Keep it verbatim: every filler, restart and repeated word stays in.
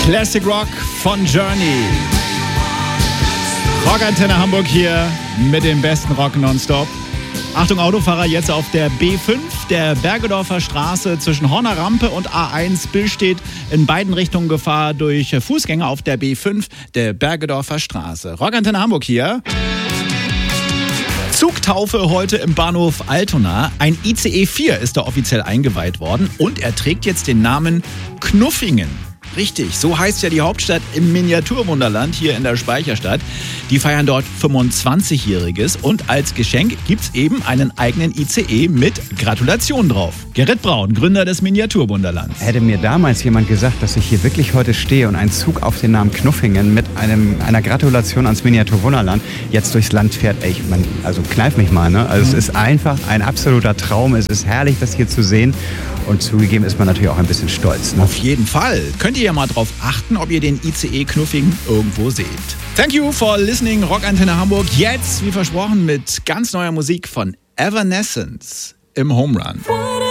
Classic Rock von Journey. Rockantenne Hamburg hier mit dem besten Rock nonstop. Achtung Autofahrer, jetzt auf der B fünf, der Bergedorfer Straße zwischen Horner Rampe und A eins besteht in beiden Richtungen Gefahr durch Fußgänger auf der B fünf, der Bergedorfer Straße. Rockantenne Hamburg hier. Zugtaufe heute im Bahnhof Altona. Ein I C E vier ist da offiziell eingeweiht worden und er trägt jetzt den Namen Knuffingen. Richtig, so heißt ja die Hauptstadt im Miniaturwunderland hier in der Speicherstadt. Die feiern dort fünfundzwanzigjähriges und als Geschenk gibt's eben einen eigenen I C E mit Gratulation drauf. Gerrit Braun, Gründer des Miniaturwunderlands. Hätte mir damals jemand gesagt, dass ich hier wirklich heute stehe und ein Zug auf den Namen Knuffingen mit einem, einer Gratulation ans Miniaturwunderland jetzt durchs Land fährt, ey, ich mein, also kneif mich mal, ne? Also mhm. Es ist einfach ein absoluter Traum. Es ist herrlich, das hier zu sehen. Und zugegeben ist man natürlich auch ein bisschen stolz. Ne? Auf jeden Fall. Könnt ihr ja mal drauf achten, ob ihr den I C E Knuffingen irgendwo seht. Thank you for listening, Rockantenne Hamburg. Jetzt, wie versprochen, mit ganz neuer Musik von Evanescence im Home Run.